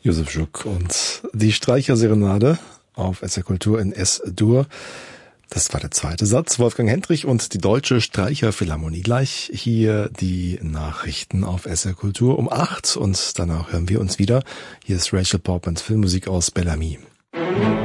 Josef Schuck und die Streicherserenade auf SR Kultur in S-Dur. Das war der zweite Satz. Wolfgang Hendrich und die Deutsche Streicherphilharmonie. Gleich hier die Nachrichten auf SR Kultur um 8 und danach hören wir uns wieder. Hier ist Rachel Portmans Filmmusik aus Bellamy.